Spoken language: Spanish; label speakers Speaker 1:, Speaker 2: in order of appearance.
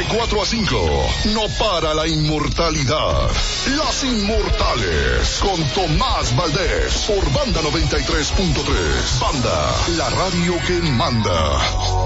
Speaker 1: 4 a 5. No para la inmortalidad. Las Inmortales con Tomás Valdés por Banda 93.3. Banda, la radio que manda.